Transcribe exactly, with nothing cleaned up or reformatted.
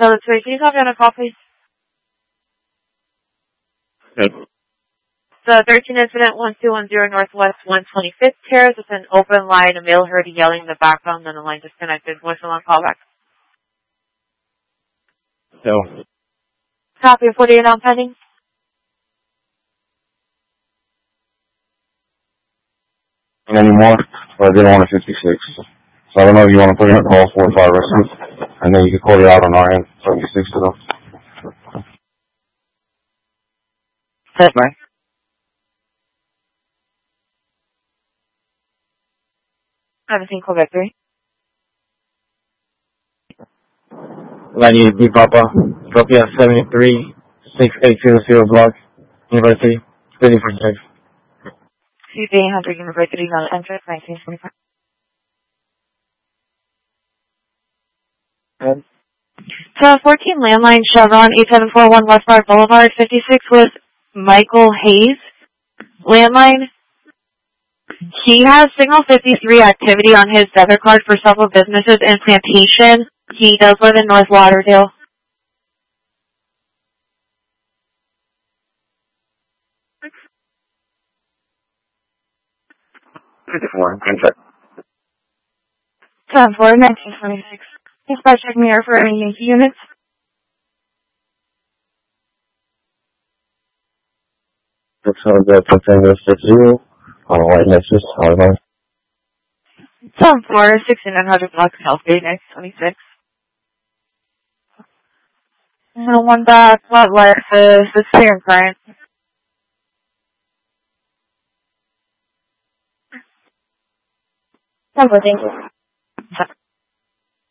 So let's wait. Can you copy on a call, please? Yep. So thirteen incident one two one zero Northwest one twenty-fifth Terrace. It's an open line. A male heard yelling in the background, then the line disconnected. What's the long callback? No. Copy of forty-eight on pending. Anymore, but I did want a fifty-six. So I don't know if you want to put in a call four or five residents, and then you can call it out on our end, fifty-six to them. That's right. seventeen Quebec three. ninety-eight B Papa, copy at seventy-three, six eight zero zero block, University, City for six. C B eight hundred University, not entrance, nineteen twenty-five. Okay. So fourteen landline Chevron eight seven four one Westmart Boulevard, fifty-six was Michael Hayes. Landline. He has Signal fifty-three activity on his debit card for several businesses in Plantation. He does live in North Lauderdale. fifty-four, contract. ten four nineteen twenty-six. Dispatch check mirror for any Yankee units. six hundred, Pretender six zero, on a white Lexus, Hardline. ten four sixty-nine hundred blocks, Southgate, nineteen twenty-six. No one back, what Lexus, it's clear and current. ten four, thank you.